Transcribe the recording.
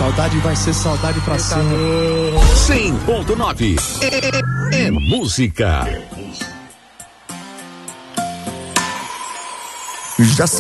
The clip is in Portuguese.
Saudade vai ser saudade pra sempre. 100.9 é música. Já